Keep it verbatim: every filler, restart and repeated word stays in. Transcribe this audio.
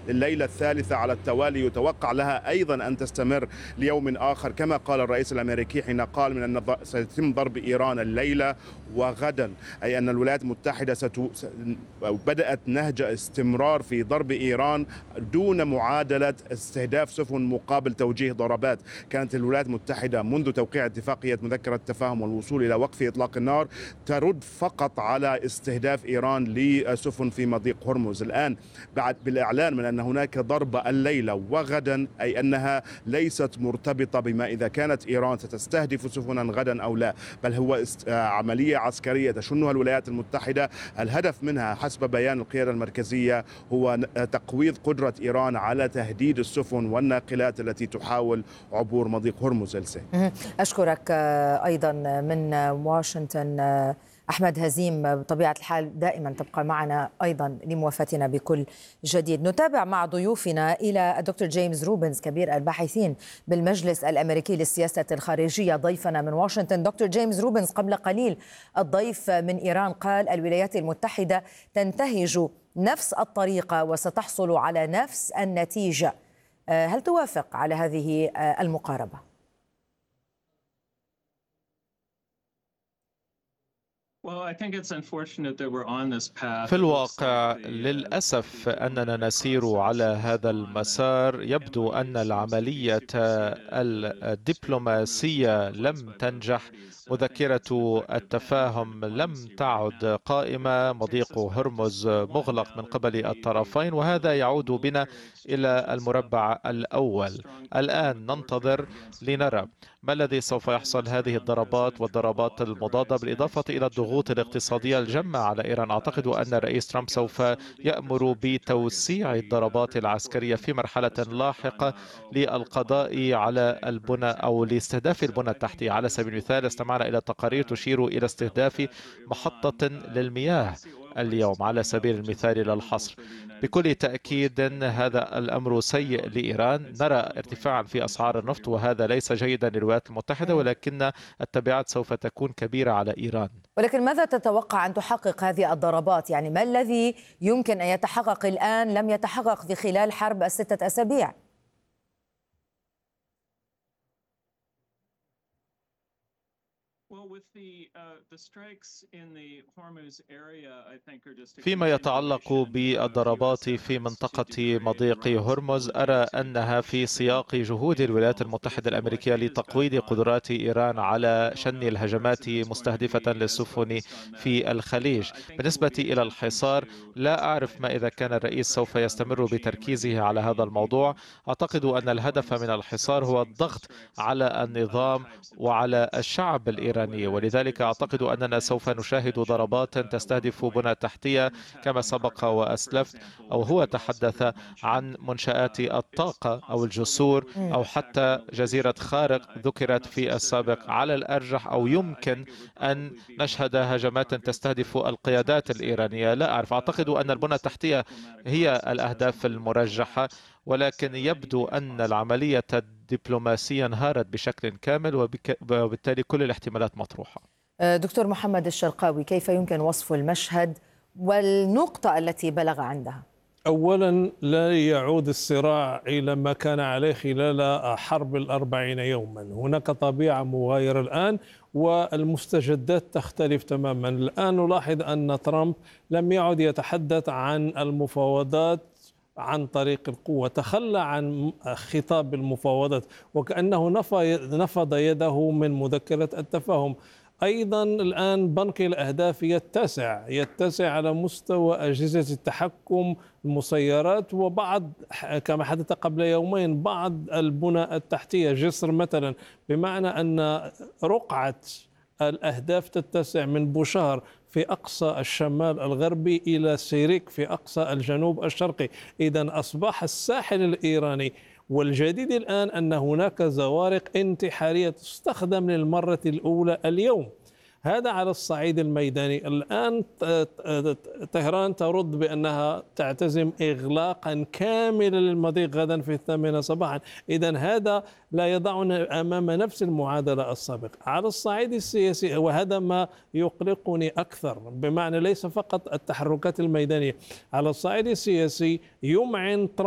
الليلة الثالثة على التوالي، يتوقع لها أيضا أن تستمر ليوم آخر، كما قال الرئيس الأمريكي حين قال من أن سيتم ضرب إيران الليلة وغدا، أي أن الولايات المتحدة ستو... بدأت نهج استمرار في ضرب إيران دون معادلة استهداف سفن مقابل توجيه ضربات. كانت الولايات المتحدة منذ توقيع اتفاقية مذكرة التفاهم والوصول إلى وقف إطلاق النار ترد فقط على استهداف إيران لسفن في مضيق هرمز. الآن بعد بالإعلان من أن هناك ضربة الليلة وغدا، أي أنها ليست مرتبطة بما إذا كانت إيران ستستهدف سفنا غدا أو لا، بل هو عملية عسكرية تشنها الولايات المتحدة. الهدف منها حسب بيان القيادة المركزية هو تقويض قدرة إيران على تهديد السفن والناقلات التي تحاول عبور مضيق هرمز. أشكرك أيضا من واشنطن أحمد هزيم. بطبيعة الحال دائما تبقى معنا أيضا لموافتنا بكل جديد. نتابع مع ضيوفنا إلى الدكتور جيمس روبنز كبير الباحثين بالمجلس الأمريكي للسياسة الخارجية ضيفنا من واشنطن. دكتور جيمس روبنز، قبل قليل الضيف من إيران قال الولايات المتحدة تنتهج نفس الطريقة وستحصل على نفس النتيجة، هل توافق على هذه المقاربة؟ في الواقع للأسف أننا نسير على هذا المسار. يبدو أن العملية الدبلوماسية لم تنجح، مذكرة التفاهم لم تعد قائمة، مضيق هرمز مغلق من قبل الطرفين، وهذا يعود بنا إلى المربع الأول. الآن ننتظر لنرى ما الذي سوف يحصل. هذه الضربات والضربات المضادة بالإضافة إلى الضغوط الاقتصادية الجمة على إيران، أعتقد أن الرئيس ترامب سوف يأمر بتوسيع الضربات العسكرية في مرحلة لاحقة للقضاء على البنى أو لاستهداف البنى التحتية. على سبيل المثال استمعنا إلى تقارير تشير إلى استهداف محطة للمياه اليوم على سبيل المثال للحصر. بكل تأكيد هذا الأمر سيء لإيران. نرى ارتفاعا في أسعار النفط وهذا ليس جيدا للولايات المتحدة، ولكن التبعات سوف تكون كبيرة على إيران. ولكن ماذا تتوقع أن تحقق هذه الضربات؟ يعني ما الذي يمكن أن يتحقق الآن لم يتحقق في خلال حرب الستة أسابيع؟ فيما يتعلق بالضربات في منطقة مضيق هرمز، أرى أنها في سياق جهود الولايات المتحدة الأمريكية لتقويض قدرات إيران على شن الهجمات مستهدفة للسفن في الخليج. بالنسبة إلى الحصار، لا أعرف ما إذا كان الرئيس سوف يستمر بتركيزه على هذا الموضوع. أعتقد أن الهدف من الحصار هو الضغط على النظام وعلى الشعب الإيراني، ولذلك أعتقد أننا سوف نشاهد ضربات تستهدف بنى تحتية كما سبق وأسلفت، أو هو تحدث عن منشآت الطاقة أو الجسور أو حتى جزيرة خارق ذكرت في السابق. على الأرجح أو يمكن أن نشهد هجمات تستهدف القيادات الإيرانية، لا أعرف. أعتقد أن البنى التحتية هي الأهداف المرجحة، ولكن يبدو أن العملية الدبلوماسية انهارت بشكل كامل، وبالتالي كل الاحتمالات مطروحة. دكتور محمد الشرقاوي، كيف يمكن وصف المشهد والنقطة التي بلغ عندها؟ أولا، لا يعود الصراع إلى ما كان عليه خلال حرب الأربعين يوما. هناك طبيعة مغايرة الآن والمستجدات تختلف تماما. الآن نلاحظ أن ترامب لم يعد يتحدث عن المفاوضات عن طريق القوة، تخلى عن خطاب المفاوضات وكأنه نفض يده من مذكرة التفاهم. أيضا الآن بنك الأهداف يتسع يتسع على مستوى أجهزة التحكم، المسيرات، وبعض كما حدث قبل يومين بعض البنى التحتية، جسر مثلا، بمعنى أن رقعة الأهداف تتسع من بوشهر في أقصى الشمال الغربي إلى سيريك في أقصى الجنوب الشرقي. إذن أصبح الساحل الإيراني. والجديد الآن أن هناك زوارق انتحارية تستخدم للمرة الأولى اليوم. هذا على الصعيد الميداني. الآن طهران ترد بأنها تعتزم إغلاقا كاملا للمضيق غدا في الثامنة صباحا. إذن هذا لا يضعنا أمام نفس المعادلة السابقة. على الصعيد السياسي، وهذا ما يقلقني أكثر، بمعنى ليس فقط التحركات الميدانية، على الصعيد السياسي يمعن